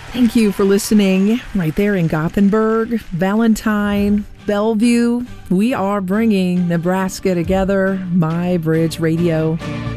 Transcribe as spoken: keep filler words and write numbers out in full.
Thank you for listening right there in Gothenburg, Valentine, Bellevue. We are bringing Nebraska together, My Bridge Radio.